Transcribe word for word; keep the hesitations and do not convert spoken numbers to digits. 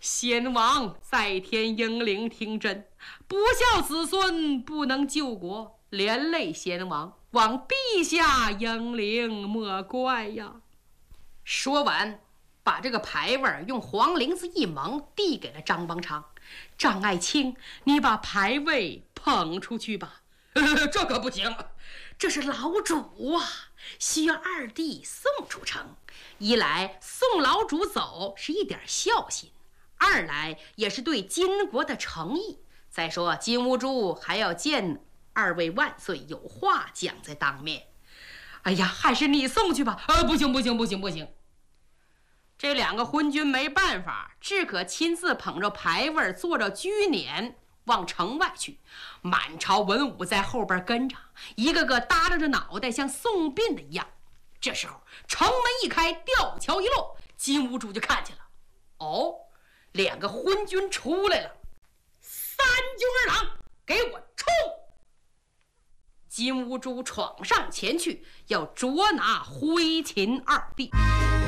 先王在天英灵听真，不孝子孙不能救国，连累先王，望陛下英灵莫怪呀。说完，把这个牌位用黄绫子一蒙，递给了张邦昌。张爱卿，你把牌位捧出去吧。 这可不行， 这是老主啊，需要二弟送出城。一来送老主走是一点孝心，二来也是对金国的诚意。再说金兀术还要见二位万岁，有话讲在当面。哎呀，还是你送去吧。 呃，不行不行不行不行。 这两个昏君没办法，只可亲自捧着牌位，坐着居辇往城外去。满朝文武在后边跟着，一个个耷拉着脑袋，像送殡的一样。这时候城门一开，吊桥一落，金兀术就看见了。哦，两个昏君出来了。三军二郎，给我冲！金兀术闯上前去，要捉拿徽钦二帝。